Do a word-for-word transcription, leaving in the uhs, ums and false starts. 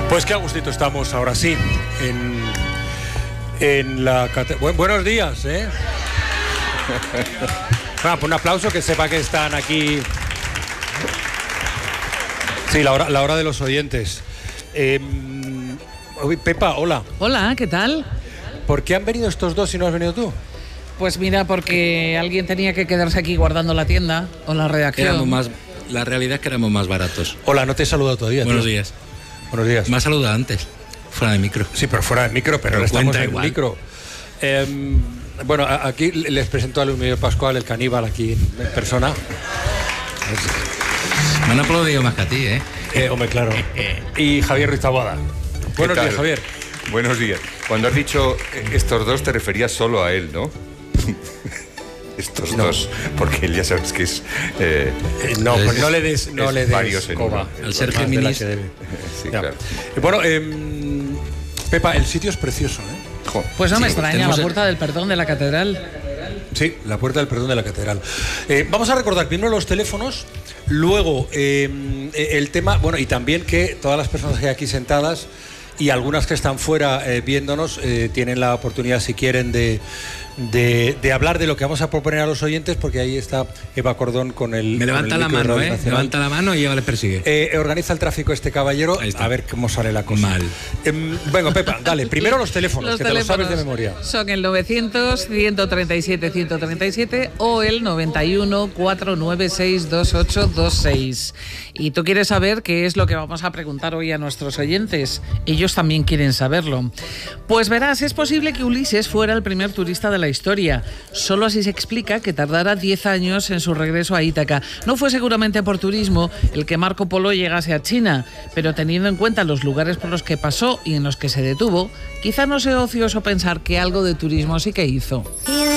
Pues qué a gustito estamos ahora sí en, en la catedral. Bu buenos días, ¿eh? Bueno, pues un aplauso, que sepa que están aquí. Sí, la hora, la hora de los oyentes. Eh, Pepa, hola. Hola, ¿qué tal? ¿Por qué han venido estos dos si no has venido tú? Pues mira, porque alguien tenía que quedarse aquí guardando la tienda o la redacción. Éramos más, la realidad es que éramos más baratos. Hola, no te he saludado todavía. Buenos tío. días. Buenos días. Me has saludado antes, fuera de micro. Sí, pero fuera de micro, pero, Pero estamos en igual. micro. Eh, bueno, a, aquí les presento a Luis Miguel Pascual, el caníbal, aquí en persona. Me han aplaudido más que a ti, ¿eh? Eh, hombre, claro. Y Javier Ruiz Taboada. Buenos tal? días, Javier. Buenos días. Cuando has dicho eh, estos dos, te referías solo a él, ¿no? Estos No. dos, porque él ya sabes que es... Eh, Eh, no, Es- pues no le des, no es le des varios en coba. uno. Al ser Más de la Géminis- que debe. sí, Ya. claro. Eh, Bueno, eh, Pepa, el sitio es precioso, ¿eh? Jo, Pues no me Sí, extraña, tenemos la el- puerta del perdón de la catedral. Sí, la puerta del perdón de la catedral. Eh, vamos a recordar primero los teléfonos, luego eh, el tema, bueno, y también que todas las personas que hay aquí sentadas y algunas que están fuera eh, viéndonos eh, tienen la oportunidad, si quieren, de, de, de hablar de lo que vamos a proponer a los oyentes, porque ahí está Eva Cordón con el... Me levanta con el la micro de mano, Radio ¿eh? Nacional. Levanta la mano y ya le persigue. Eh, organiza el tráfico este caballero, Ahí está. a ver cómo sale la cosa. Mal. Eh, venga, Pepa, dale, primero los teléfonos, Los que te lo sabes de teléfonos memoria. son el novecientos, ciento treinta y siete, ciento treinta y siete o el noventa y uno, cuatrocientos noventa y seis, veintiocho veintiséis. Y tú quieres saber qué es lo que vamos a preguntar hoy a nuestros oyentes. Ellos también quieren saberlo. Pues verás, es posible que Ulises fuera el primer turista de la historia. Solo así se explica que tardara diez años en su regreso a Ítaca. No fue seguramente por turismo el que Marco Polo llegase a China, pero teniendo en cuenta los lugares por los que pasó y en los que se detuvo, quizá no sea ocioso pensar que algo de turismo sí que hizo. Y